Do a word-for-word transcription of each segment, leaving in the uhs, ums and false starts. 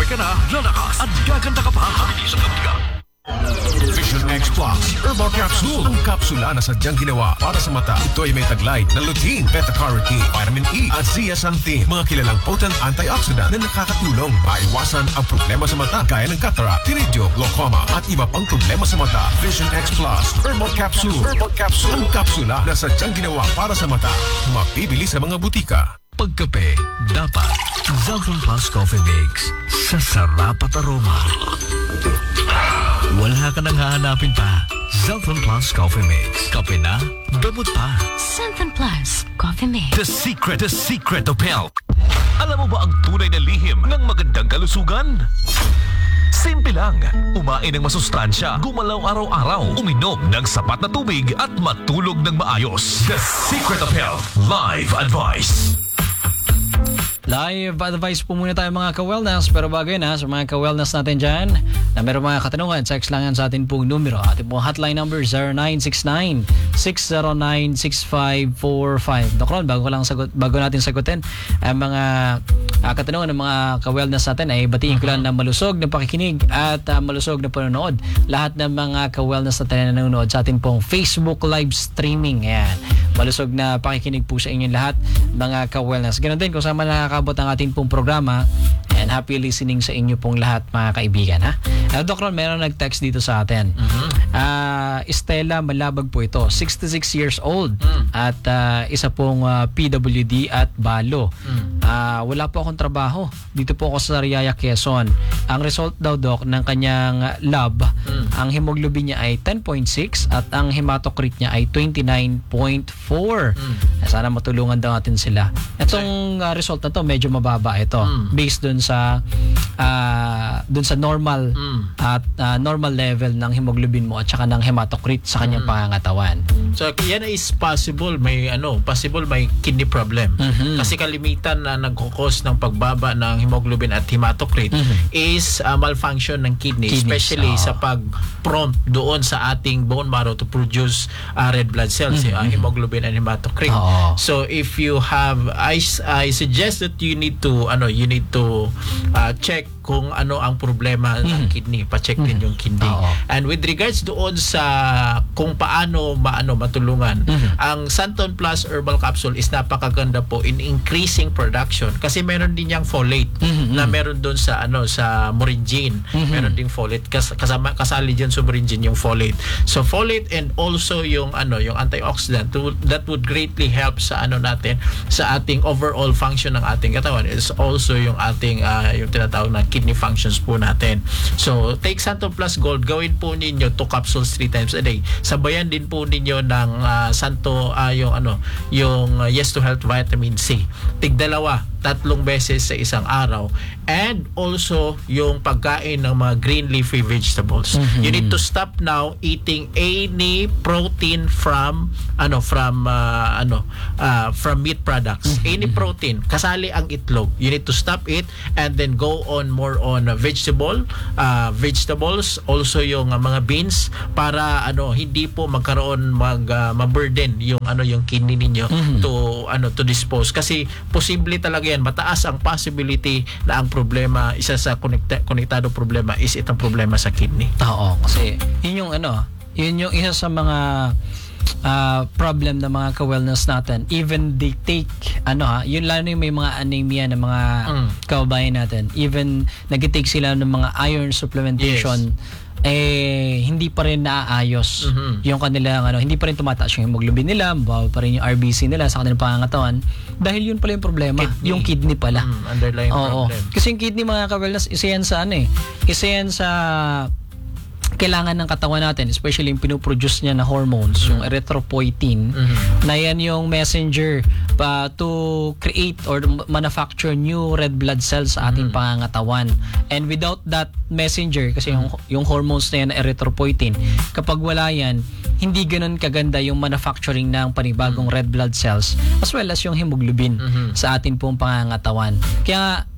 Sabay ka na, lalakas at gaganda ka pa. Mabilis ang kaptiga. Vision X Plus Herbal Capsule. Ang kapsula na sadyang ginawa para sa mata. Ito ay may taglay na lutein, beta-carotene, vitamin E at zeaxanthin. Mga kilalang potent antioxidant na nakakatulong maiwasan ang problema sa mata gaya ng cataract, pterygium, glaucoma at iba pang problema sa mata. Vision X Plus Herbal Capsule. Herbal Capsule. Ang kapsula na sadyang ginawa para sa mata. Mapibili sa mga butika. Pagkape, dapat Zaltron Plus Coffee Mix. Sa sarap at aroma. Wala ka nang hahanapin pa. Zaltron Plus Coffee Mix. Kape na, gamot pa. Zaltron Plus Coffee Mix. The secret, the secret of health. Alam mo ba ang tunay na lihim ng magandang kalusugan? Simple lang. Umain ng masustansya, gumalaw araw-araw, uminom ng sapat na tubig at matulog ng maayos. The secret of health. Live advice. Live advice po muna tayo mga ka-wellness. Pero bagay na sa mga ka-wellness natin dyan na meron mga katanungan, text lang yan sa atin pong numero. Ating pong hotline number zero nine six nine, six zero nine, six five four five. Doc Ron, bago, lang sagot, bago natin sagutin ang mga uh, katanungan ng mga ka-wellness natin, ay batiin ko lang na malusog na pakikinig at uh, malusog na panonood. Lahat ng mga ka-wellness natin na nanonood sa atin pong Facebook live streaming. Ayan. Malusog na pakikinig po sa inyong lahat mga ka-wellness. Ganun din kung saan man nakakabot ang ating pong programa, and happy listening sa inyo pong lahat mga kaibigan ha. Uh, Doc Ron, meron nag-text dito sa atin. Mm-hmm. uh, Estela Malabag po ito, sixty-six years old, mm. at uh, isa pong uh, P W D at balo. mm. uh, Wala po akong trabaho dito po ako sa Riyaya, Quezon. Ang result daw Doc ng kanyang lab, mm. ang hemoglobin niya ay ten point six at ang hematocrit niya ay twenty-nine point four. mm. Sana matulungan daw natin sila. Itong uh, result na to medyo mababa ito, mm. based dun sa uh, dun sa normal mm. at uh, normal level ng hemoglobin mo at saka ng hematocrit sa kanyang mm. pangangatawan. So yan is possible may ano, possible may kidney problem. Mm-hmm. Kasi kalimitan na nagko-cause ng pagbaba ng hemoglobin at hematocrit mm-hmm. is uh, malfunction ng kidney, Kidneys, especially oh. sa pag-prompt doon sa ating bone marrow to produce uh, red blood cells, mm-hmm. uh, hemoglobin and hematocrit. Oh. So if you have I I suggest that you need to ano, you need to uh, check kung ano ang problema mm-hmm. ng kidney, pa-check mm-hmm. din yung kidney. Oo. And with regards doon sa kung paano maano matulungan, mm-hmm. ang Santon Plus Herbal Capsule is napakaganda po in increasing production kasi meron din yang folate mm-hmm. na meron doon sa ano sa Moringin. Mm-hmm. Meron ding folate kas, kasama kasali diyan sa Moringin yung folate. So folate and also yung ano yung antioxidant to, that would greatly help sa ano natin sa ating overall function ng ating katawan is also yung ating uh, yung tinatawag na kidney functions po natin. So, take Santon Plus Gold, gawin po ninyo two capsules three times a day. Sabayan din po ninyo ng uh, Santo, uh, yung ano, yung uh, Yes to Health Vitamin C. Tigdalawa, tatlong beses sa isang araw. And also, yung pagkain ng mga green leafy vegetables. Mm-hmm. You need to stop now eating any protein from, ano, from, uh, ano, uh, from meat products. Mm-hmm. Any protein. Kasali ang itlog. You need to stop it and then go on more on uh, vegetable, uh, vegetables, also yung uh, mga beans para ano hindi po magkaroon mag uh, ma-burden yung ano yung kidney ninyo mm-hmm. to ano to dispose kasi posible talaga yan, mataas ang possibility na ang problema, isa sa konekta, konektado problema is itong problema sa kidney. Oo, kasi yun yung ano, yun yung isa sa mga Uh, problem ng mga ka-wellness natin. Even they take ano ha, yun lalo yung may mga anemia ng mga mm. kababayan natin. Even nag-take sila ng mga iron supplementation, yes. eh hindi pa rin naaayos mm-hmm. yung kanilang ano, hindi pa rin tumataas yung hemoglobin nila, mababa pa rin yung R B C nila sa kanilang pangangatawan dahil yun pala yung problema, kidney. Yung kidney pala. Mm, underlying Oo. problem. Kasi yung kidney mga ka-wellness, isa yan sa ano eh, isa yan sa kailangan ng katawan natin, especially yung pinoproduce niya na hormones, mm-hmm. yung erythropoietin, mm-hmm. na yan yung messenger pa to create or manufacture new red blood cells sa ating mm-hmm. pangangatawan. And without that messenger, kasi yung, yung hormones na yan na erythropoietin, kapag wala yan, hindi ganun kaganda yung manufacturing ng panibagong mm-hmm. red blood cells as well as yung hemoglobin mm-hmm. sa ating pong pangangatawan. Kaya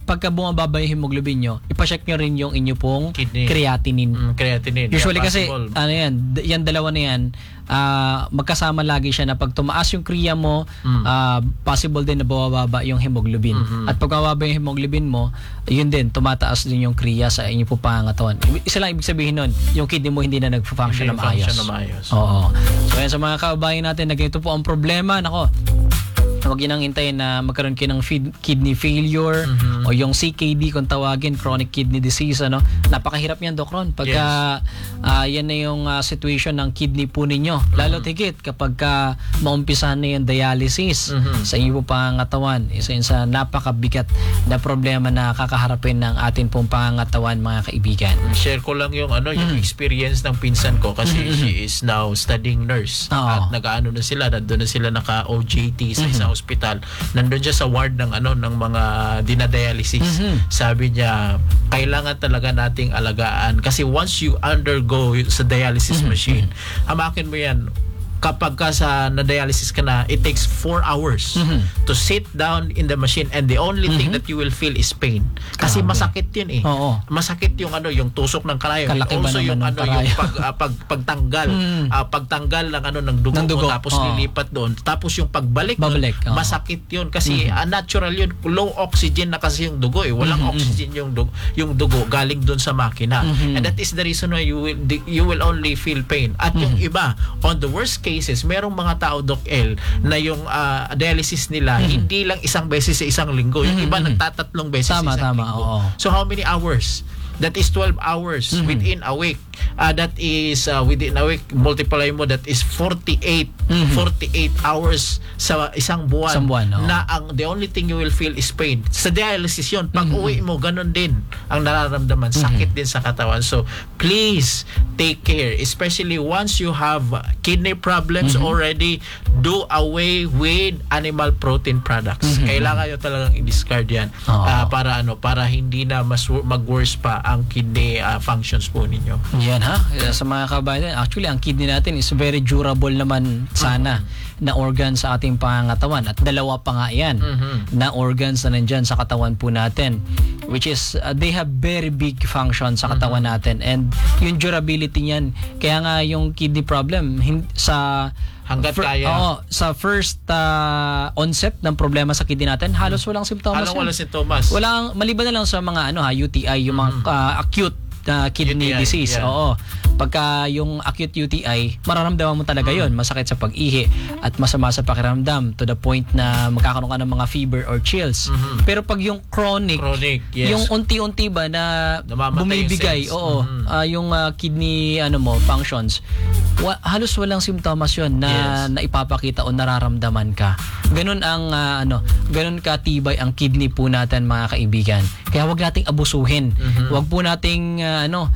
pagka bumababa yung hemoglobin nyo, ipacheck nyo rin yung inyo pong Kidney. creatinine. Mm, creatinine. Usually Yeah, kasi, possible. ano yan, d- yan dalawa na yan, ah, magkasama lagi siya na pag tumaas yung kriya mo, Mm. ah, possible din na bumababa yung hemoglobin. Mhm. At pag bumababa yung hemoglobin mo, yun din, tumataas din yung kriya sa inyo po pangangatawan. Isa lang ibig sabihin nun, yung kidney mo hindi na nag-function Hindi na maayos. function na maayos. Oo. So yan sa mga kababayan natin na ganito po ang problema, nako, huwag yun ang hintayin na magkaroon kayo ng feed- kidney failure Mhm. o yung C K D kung tawagin, chronic kidney disease. Ano? Napakahirap yan, Doc Ron. Pagka ah, yan na yung ah, situation ng kidney po ninyo. Lalo tigit kapag ka maumpisahan na yung dialysis Mhm. sa inyo po pangangatawan. Isa yun sa napakabigat na problema na kakaharapin ng atin pong pangangatawan, mga kaibigan. Share ko lang yung ano yung experience ng pinsan ko kasi she is now studying nurse Oo. at nag-aano na sila, nandun na sila naka O J T sa isang hospital. Nandun siya sa ward ng ano ng mga dinadialysis. Mhm. Sabi niya kailangan talaga nating alagaan kasi once you undergo sa dialysis machine, hamakin mo yan kapag ka sa na-dialysis ka na, it takes four hours to sit down in the machine and the only thing that you will feel is pain. Kasi Grabe. masakit yun eh. Oo. Masakit yung ano, yung tusok ng karayom. Kalaki ba Also naman yung ng ano, karayom? yung pag, ah, pag pagtanggal, Mm. ah, pagtanggal ng ano ng dugo, Ng dugo, mo, tapos oo. lilipat doon. Tapos yung pagbalik, nun, Babalik, oo. masakit yun kasi ah, natural yun. Low oxygen na kasi yung dugo eh. Walang oxygen yung dugo, yung dugo galing doon sa makina. And that is the reason why you will you will only feel pain. At yung iba, on the worst cases, merong mga tao, Doc L, na yung ah, dialysis nila hindi lang isang beses sa isang linggo. Yung iba nagtatatlong beses Tama, sa isang tama, linggo. oo. So how many hours? That is twelve hours within a week. Uh, that is uh, within a week, multiply mo, that is forty-eight forty-eight hours sa isang buwan. Isang buwan, oo. Na ang the only thing you will feel is pain. Sa dialysis yun, pag uwi mo, ganun din ang nararamdaman. Sakit din sa katawan. So, please take care. Especially once you have kidney problems already, do away with animal protein products. Kailangan nyo talagang i-discard yan. Oo. Ah, para ano, para hindi na mas mag-worse pa ang kidney ah, functions po ninyo. Yan ha, sa mga kabayan, actually ang kidney natin is very durable naman sana na organ sa ating pangangatawan at dalawa pa nga yan Mhm. na organs na nandyan sa katawan po natin, which is uh, they have very big function sa katawan natin, and yung durability niyan, kaya nga yung kidney problem hin- sa Hanggat fir- kaya. oo, sa first uh, onset ng problema sa kidney natin, halos walang symptoms Alam yan. wala si Thomas. Walang, maliban na lang sa mga ano ha, U T I, yung mga uh, acute uh, kidney U T I, disease. yeah. Oo. Pagka yung acute U T I, mararamdaman mo talaga yon, masakit sa pag-ihi at masama sa pakiramdam to the point na magkakaroon ka ng mga fever or chills. Mhm. Pero pag yung chronic, Chronic, yes. yung unti-unti ba na Namamatay bumibigay, yung cells. oo, Mhm. ah, yung ah, kidney ano mo functions, wa- halos walang simptomas yon na Yes. na ipapakita o nararamdaman ka. Ganun ang ah, ano, ganun katibay ang kidney po natin, mga kaibigan. Kaya wag nating abusuhin. Mhm. Wag po nating ah, ano,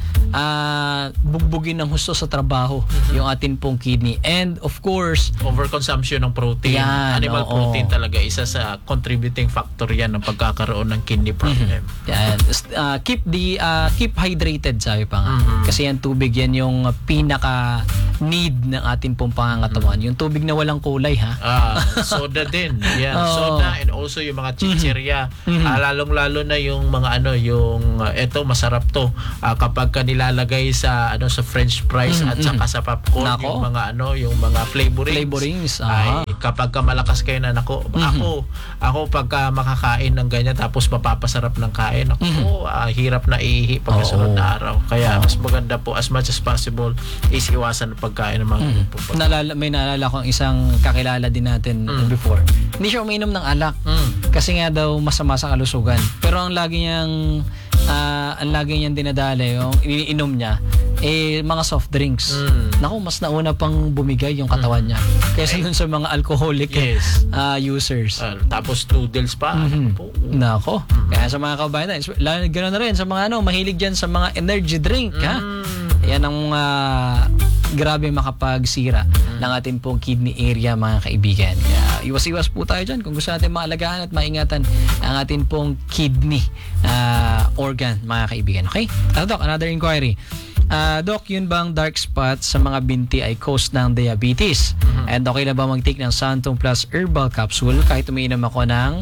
ah, bugbugin ng husto sa trabaho yung atin pong kidney. And of course, Overconsumption ng protein. Yan, Animal oo. protein talaga isa sa contributing factor yan ng pagkakaroon ng kidney problem. yan, ah, keep the ah, keep hydrated, sabi pa nga. Mhm. Kasi yan tubig, yan yung pinaka need ng ating pong pangangatawan. Yung tubig na walang kulay, ha. Ah, soda din. Yan, Oo. soda, and also yung mga chichirya. Mhm. Ah, lalong-lalo na yung mga ano, yung uh, eto masarap to. Ah, kapag ka nilalagay sa ano sa French fries Mhm, at saka sa popcorn, Nako. yung mga ano, yung mga flavorings. Flavorings, Ay, aha. kapag ka malakas kayo na nako, ako, ako pagka makakain ng ganyan tapos mapapasarap ng kain, ako, ah, hirap na ihi pagkasunod Oo. na araw. Kaya mas maganda po as much as possible is iwasan ang pagkain ng mga mm. Nalala, may naalala ko ang isang kakilala din natin Mm. before. Hindi siya umiinom ng alak. Mm. Kasi nga daw masama sa kalusugan. Pero ang lagi niyang ah, ang lagi niyang dinadala, yung iniinom niya, eh mga soft drinks. Mm. Naku, mas nauna pang bumigay yung katawan niya kaysa dun sa mga alcoholic Yes. ah, users. Ah, tapos noodles pa. Mhm. Po. Nako. Kaya sa mga kabayan, lalo ganoon na rin sa mga ano, mahilig diyan sa mga energy drink, ha. Mm. Yan ang ah, grabe makapagsira ng ating pong kidney area, mga kaibigan. Kaya iwas-iwas po tayo dyan kung gusto natin maalagaan at maingatan ang ating pong kidney ah, organ, mga kaibigan. Okay? Ano, Doc, another inquiry. Ah, Doc, yun bang dark spot sa mga binti ay cause ng diabetes? And okay na ba mag-take ng Santum Plus Herbal Capsule kahit umiinom ako ng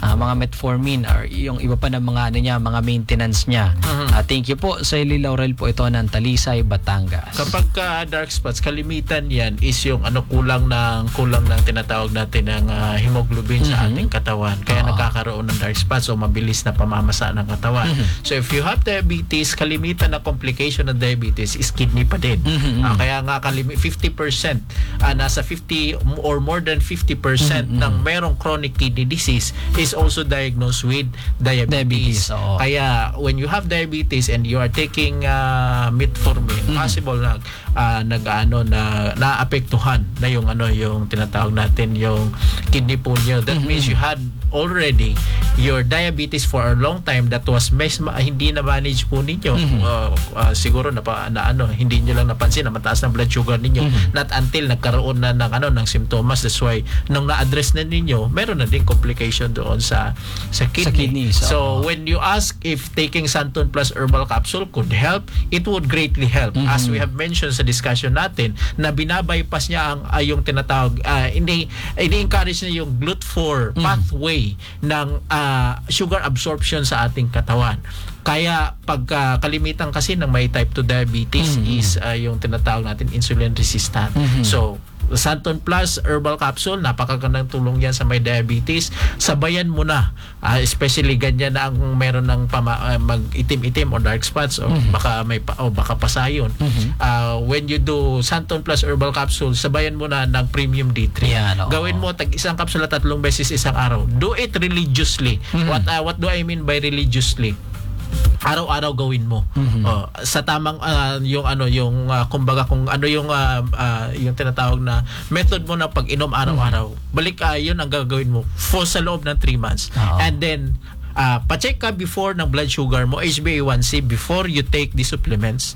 ah, mga metformin or yung iba pa ng mga ano niya, mga maintenance niya. Ah, thank you po sa Eli Laurel po ito ng Talisay, Batangas. Kapag ka dark spots, kalimitan yan is yung ano kulang ng kulang ng tinatawag natin ng ah, hemoglobin sa ating katawan. Kaya Oo. nagkakaroon ng dark spots o mabilis na pamamasa ng katawan. So if you have diabetes, kalimitan na complication ng diabetes is kidney pa din. Ah, kaya nga kalimi fifty percent ah, nasa fifty or more than fifty percent ng merong chronic kidney disease is also diagnosed with diabetes. Diabetes, oo. Kaya when you have diabetes and you are taking uh, metformin, possible na uh, nag-ano na naapektuhan na yung ano yung tinatawag natin yung kidney po niyo. That means you had already your diabetes for a long time that was mes hindi na manage po ninyo. Uh, uh, siguro na, pa, na ano hindi niyo lang napansin na mataas ng blood sugar ninyo. Not until nagkaroon na ng ano ng symptoms. That's why nung na-address na ninyo, meron na din complication doon sa sa kidney. Sa kidneys, So oo. when you ask if taking Santon Plus herbal capsule could help, it would greatly help. As we have mentioned sa discussion natin na binabypass niya ang ay yung tinatawag uh, hindi ini-encourage niya yung GLUT four pathway ng uh, sugar absorption sa ating katawan. Kaya pagka kalimitan kasi ng may type two diabetes is uh, yung tinatawag natin insulin resistant. So Santon Plus herbal capsule, napakagandang tulong yan sa may diabetes. Sabayan mo na, uh, especially ganyan na ang meron ng pama, uh, mag-itim-itim or dark spots o baka may pa, o baka pasayon. Uh, when you do Santon Plus herbal capsule, sabayan mo na ng Premium D three. Yan, oo. Gawin mo tag isang kapsula tatlong beses isang araw. Do it religiously. What uh, what do I mean by religiously? Araw-araw gawin mo. Oh, sa tamang ah, yung ano yung ah, kumbaga kung ano yung ah, ah, yung tinatawag na method mo na pag-inom araw-araw. Balik ah, yun ang gagawin mo for sa loob ng three months. Oo. And then ah, pa-check ka before ng blood sugar mo, H b A one C before you take the supplements.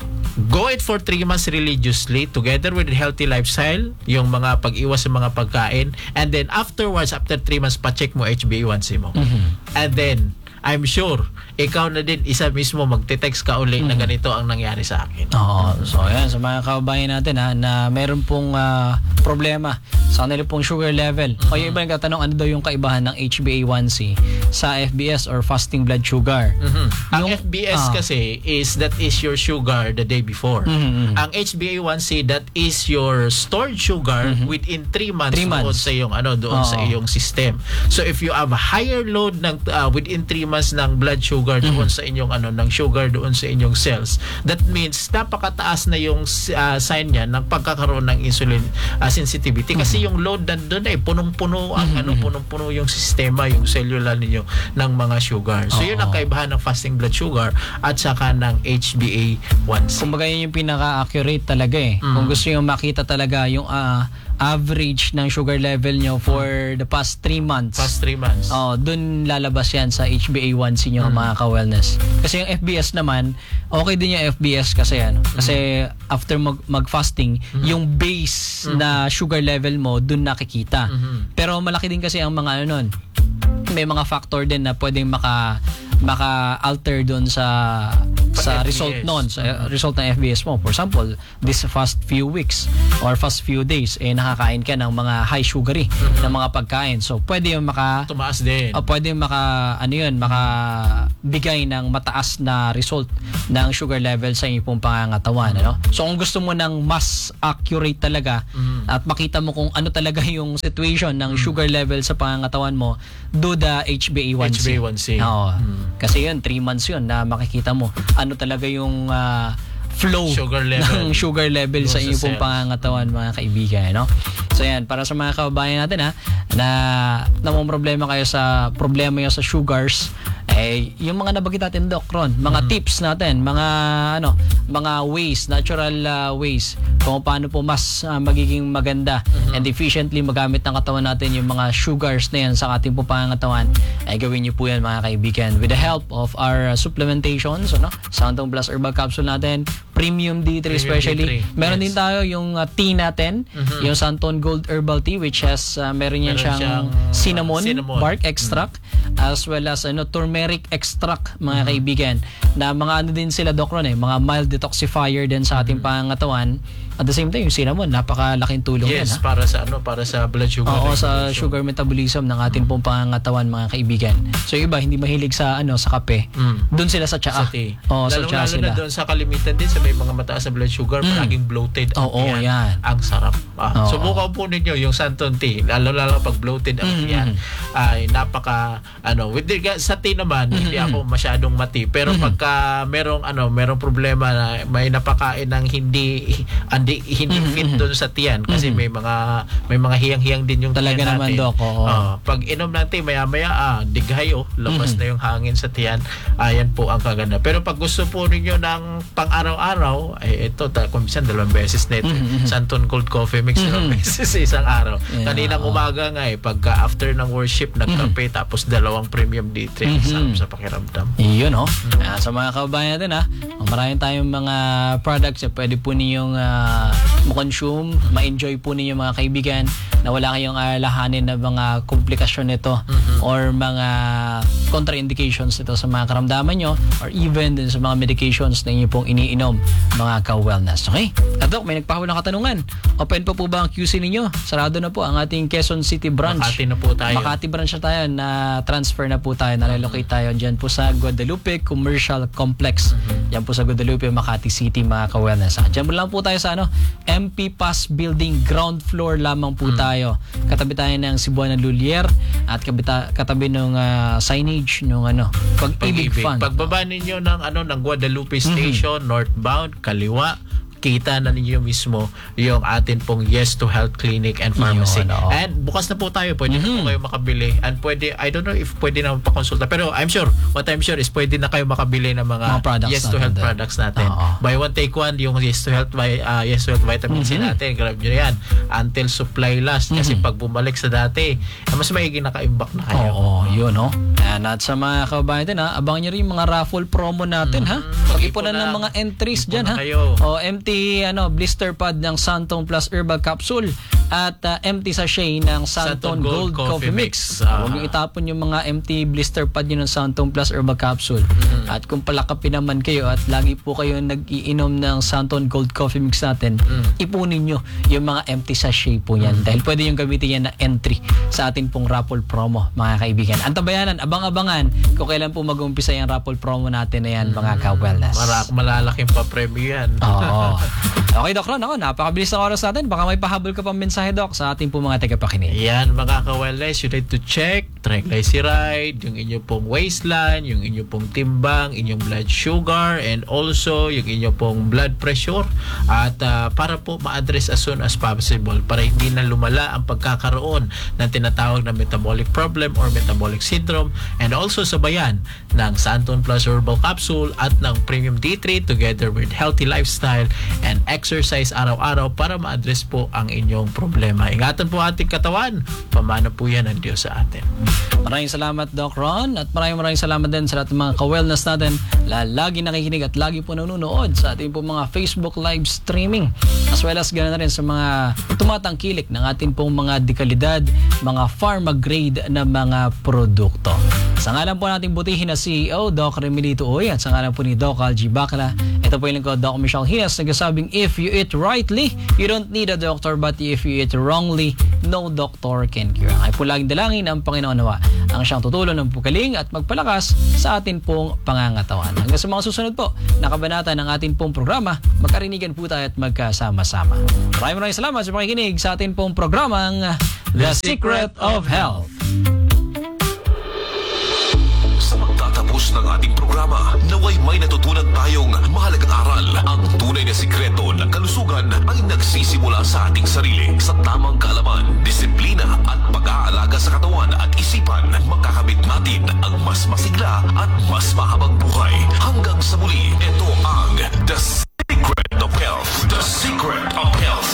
Go it for three months religiously together with a healthy lifestyle, yung mga pag-iwas sa mga pagkain, and then afterwards, after three months, pa-check mo H b A one C mo. And then I'm sure ikaw na din isa mismo magte-text ka uli na ganito ang nangyari sa akin. Oo. So, ayan, sa mga kababayan natin ha, na meron pong ah, problema sa kanila pong sugar level. O yung iba yung katanong, ano daw yung kaibahan ng H b A one C sa F B S or fasting blood sugar? Mhm. Ang Yung- F B S ah. kasi is that is your sugar the day before. Mhm. Ang H b A one C that is your stored sugar within three months, Three doon months. sa iyong ano doon sa Oo. iyong system. So if you have a higher load ng uh, within three months ng blood sugar doon sa inyong ano ng sugar doon sa inyong cells, that means napakataas na yung uh, sign niya ng pagkakaroon ng insulin uh, sensitivity kasi yung load nandun ay punong-puno ang ano punong-puno yung sistema yung cellular ninyo ng mga sugar. So yun ang Oo. kaibahan ng fasting blood sugar at saka ng H b A one C. Kumbaga yun yung pinaka-accurate talaga eh. Kung gusto nyo makita talaga yung ah, average ng sugar level nyo for the past three months. Past three months. Oh, dun lalabas yan sa H b A one C nyo mga ka-wellness. Kasi yung F B S naman, okay din yung F B S kasi ano. Kasi after mag mag-fasting, yung base na sugar level mo dun nakikita. Pero malaki din kasi ang mga ano nun. May mga factor din na pwedeng maka maka-alter doon sa sa F B S. result noon, sa result ng F B S mo. For example, this past few weeks or past few days eh nakakain ka ng mga high sugary na mga pagkain. So pwede yung maka Tumaas din. uh, pwede yung maka ano yun, maka bigay ng mataas na result ng sugar level sa inyong pong pangangatawan, ano? So kung gusto mo ng mas accurate talaga at makita mo kung ano talaga yung situation ng sugar level sa pangangatawan mo, do the H b A one C. H b A one C. Oo. Kasi yun, three months yun na makikita mo ano talaga yung ah, flow Sugar level. ng sugar level Doon sa sa inyong pong cells. pangangatawan, mga kaibigan, no? So yan, para sa mga kababayan natin ha, na namang problema kayo sa problema nyo sa sugars, eh yung mga nabanggit natin, Doc Ron, mga tips natin, mga ano, mga ways, natural ah, ways kung paano po mas ah, magiging maganda and efficiently magamit ng katawan natin yung mga sugars na yan sa ating pong pangangatawan, ay gawin niyo po yan mga kaibigan with the help of our ah, supplementations, ano? Santon Plus Herbal Capsule natin, Premium D three Premium especially. D three, Meron yes. din tayo yung ah, tea natin, yung Santon Gold Herbal Tea, which has ah, meron yan Meron siyang, siyang, cinnamon, cinnamon. bark extract, as well as ano turmeric extract, mga kaibigan, na mga ano din sila, Doc Ron, eh, mga mild detoxifier din sa ating pangangatawan. At the same time, yung cinnamon, napakalaking tulong yan. Yes, Ha? para sa ano, para sa blood sugar. Oo, sa regulation. sugar metabolism ng ating pong pangangatawan, mga kaibigan. So yung iba hindi mahilig sa ano sa kape. Mm. Doon sila sa tsaa. Sa tea. Oo, sa Lalo, tsaa lalo sila. na doon sa kalimitan din sa may mga mataas na blood sugar, palaging bloated. Oo, yan. Ang sarap. Ah, Oo. subukan po ninyo yung Santon tea. Lalo lalo pag bloated ang Mm. yan. Ay napaka ano, with regard sa tea naman, hindi ako masyadong mati, pero pagka merong ano, merong problema na may napakain ng hindi hindi, hindi fit doon sa tiyan kasi may mga may mga hiyang-hiyang din yung Talaga tiyan naman, natin. Doc, oo. Oo. Pag inom ng tea, maya-maya, ah, dighay, oh, labas na yung hangin sa tiyan. Ayan po ang kaganda. Pero pag gusto po ninyo ng pang-araw-araw, ay ito, ta, kung minsan dalawang beses na ito. Santon Cold Coffee Mix, dalawang beses sa isang araw. Yeah, Kaninang oo. umaga nga eh, pagka after ng worship, nagkape, tapos dalawang premium D three. Sarap sa pakiramdam. Iyon, oh. Ah, sa mga kababayan natin, ha, maraming tayong mga products na pwede po ninyong uh, ma-consume, ma-enjoy po ninyo mga kaibigan na wala kayong alalahanin na mga komplikasyon nito or mga contraindications nito sa mga karamdaman nyo or even din sa mga medications na inyo pong iniinom, mga ka-wellness. Okay? At Doc, may nagpahul ng katanungan. Open pa po ba ang Q C ninyo? Sarado na po ang ating Quezon City branch. Makati na po tayo. Makati branch na tayo, na transfer na po tayo, na-relocate tayo dyan po sa Guadalupe Commercial Complex. Yan po sa Guadalupe, Makati City, mga ka-wellness. Ah, dyan po lang po tayo sa ano, M P Pass Building, ground floor lamang po tayo. Katabi tayo ng Cebuana Lulier at kabita, katabi ng uh, signage ng ano, Pag-ibig Pag-ibig. Fund. Pagbaba ninyo ng ano ng Guadalupe Station, northbound, kaliwa, kita na ninyo mismo yung atin pong Yes to Health Clinic and Pharmacy. Yun, oo. And bukas na po tayo, pwede na po kayo makabili. And pwede, I don't know if pwede na pakonsulta, pero I'm sure, what I'm sure is pwede na kayo makabili ng mga, Mga products Yes to natin Health din. products natin. Oo. Buy one, take one, yung Yes to Health, vi- uh, Yes to Health Vitamin C natin, grab nyo yan. Until supply last. Kasi pag bumalik sa dati, mas maiging naka-imbak na kayo. Oo, yun, no? And at sa mga kababayan natin, ha, abangan nyo rin yung mga raffle promo natin, ha? Pag-ipunan ng mga entries dyan, ha? Ipunan kayo. O, empty, ano, blister pad ng Santon Plus Herbal Capsule at uh, empty sachet ng Santon, Santon Gold, Gold Coffee Coffee Mix. Mix. Ah. Huwag yung itapon yung mga empty blister pad nyo ng Santon Plus Herbal Capsule. At kung palakapin naman kayo at lagi po kayo nag-iinom ng Santon Gold Coffee Mix natin, ipunin nyo yung mga empty sachet po yan. Dahil pwede yung gamitin yan na entry sa atin pong raffle promo, mga kaibigan. Antabayanan, abang-abangan kung kailan po mag-umpisa yung raffle promo natin na yan, mga ka-wellness. Marak, malalaking pa premyo yan. Oo. Okay, Doc Ron, ako, napakabilis ng oras natin. Baka may pahabol ka pang mensahe, Doc, sa ating po mga tagapakinig. Yan, mga ka-wellness, you need to check triglyceride, yung inyong pong waistline, yung inyong pong timbang, inyong blood sugar, and also yung inyong pong blood pressure. At uh, para po ma-address as soon as possible, para hindi na lumala ang pagkakaroon ng tinatawag na metabolic problem or metabolic syndrome, and also sabayan ng Santon Plus Herbal Capsule at ng Premium D three together with healthy lifestyle and exercise araw-araw para ma-address po ang inyong problema. Ingatan po ating katawan, pamana po yan ng Diyos sa atin. Maraming salamat, Doc Ron, at maraming maraming salamat din sa lahat ng mga ka-wellness natin na lagi nakikinig at lagi po nanonood sa ating po mga Facebook live streaming, as well as ganoon na rin sa mga tumatangkilik ng ating pong mga dekalidad, mga pharma grade na mga produkto. Sa ngalan po nating butihin na C E O, Doc Remilito Uy, at sa ngalan po ni Doc Algie Bacala, ito po yung lingkod, Doc Michelle Hinas, nagsasabing, if you eat rightly, you don't need a doctor, but if you eat wrongly, no doctor can cure. Ay po laging dalangin ang Panginoon nawa ang siyang tutulong ng pugaling at magpalakas sa atin pong pangangatawan. Hanggang sa mga susunod po na kabanata ng atin pong programa, magkarinigan po tayo at magkasama-sama. Maraming maraming salamat sa pakikinig sa atin pong programang The Secret of Health. Sa magtatapos ng ating programa, naway may natutunan tayong mahalagang aral. Ang tunay na sikreto ng kalusugan ay nagsisimula sa ating sarili. Sa tamang kaalaman, disiplina at pag-aalaga sa katawan at isipan, makakamit natin ang mas masigla at mas mahabang buhay. Hanggang sa muli, ito ang The Secret of Health. The Secret of Health.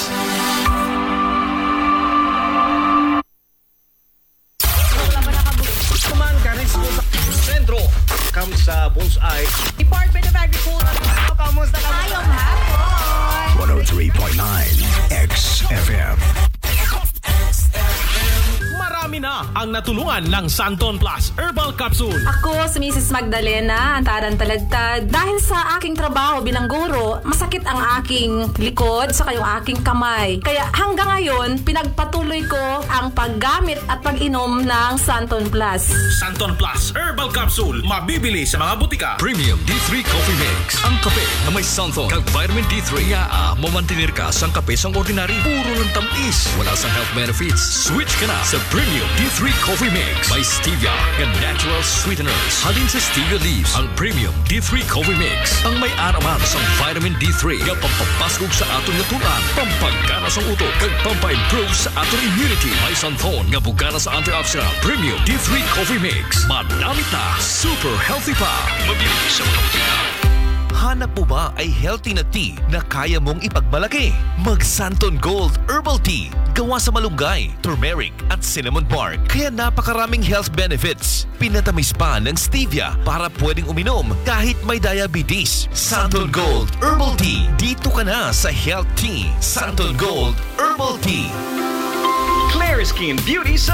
Sentro, come sa Bullseye. Department of Agriculture. Kamusta ka? Tayong hapon. one oh three point nine X F M. Marami Marami na ang natulungan ng Santon Plus Herbal Capsule. Ako si Missus Magdalena, ang tarantalagtad. Dahil sa aking trabaho bilang guro, masakit ang aking likod sa yung aking kamay. Kaya hanggang ngayon, pinagpatuloy ko ang paggamit at pag-inom ng Santon Plus. Santon Plus Herbal Capsule. Mabibili sa mga butika. Premium D three Coffee Mix. Ang kape na may santon kag vitamin D three nga ah, mamantinir ka sang kape sang ordinary. Puro lang tamis. Wala sang health benefits. Switch ka na sa Premium D three Coffee Mix. May stevia and natural sweeteners. Halin sa stevia leaves. Ang Premium D three Coffee Mix. Ang may araman sang vitamin D three nga pampapasgog sa aton nga tulan. Pampagana sang utok kag pampa-improve sa aton immunity. May santon nga bugana sa antioxidant. Premium D three Coffee Mix. Madamit na. Super healthy pa. Mabili sa mga butika. Hanap mo ba ay healthy na tea na kaya mong ipagmalaki? Mag Santon Gold Herbal Tea. Gawa sa malunggay, turmeric at cinnamon bark. Kaya napakaraming health benefits. Pinatamis pa ng stevia para pwedeng uminom kahit may diabetes. Santon Gold Herbal Tea. Dito ka na sa Health Tea. Santon Gold Herbal Tea. Claire Skin Beauty